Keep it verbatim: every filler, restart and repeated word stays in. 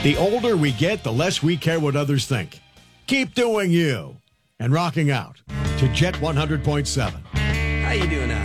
The older we get, the less we care what others think. Keep doing you and rocking out to Jet one hundred point seven. How you doing out